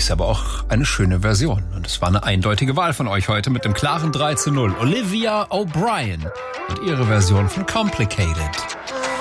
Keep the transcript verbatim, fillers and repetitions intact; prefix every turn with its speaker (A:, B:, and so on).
A: ist aber auch eine schöne Version. Und es war eine eindeutige Wahl von euch heute mit dem klaren drei zu null. Olivia O'Brien und ihre Version von Complicated.